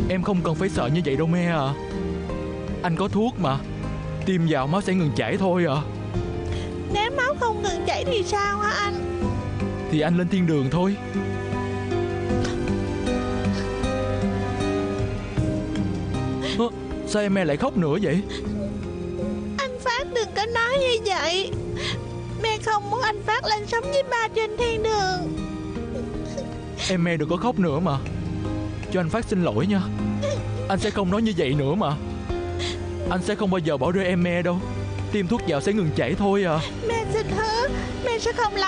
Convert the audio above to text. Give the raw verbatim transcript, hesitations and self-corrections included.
Em không cần phải sợ như vậy đâu me à. Anh có thuốc mà, tiêm vào máu sẽ ngừng chảy thôi à. Nếu máu không ngừng chảy thì sao hả anh? Thì anh lên thiên đường thôi. Hả? Sao em me lại khóc nữa vậy? Anh Phát đừng có nói như vậy. Mẹ không muốn anh Phát lên sống với ba trên thiên đường. Em me đừng có khóc nữa mà. Cho anh Phát xin lỗi nha. Anh sẽ không nói như vậy nữa mà. Anh sẽ không bao giờ bỏ rơi em me đâu. Tiêm thuốc vào sẽ ngừng chảy thôi à. Mẹ xin hứa mẹ sẽ không làm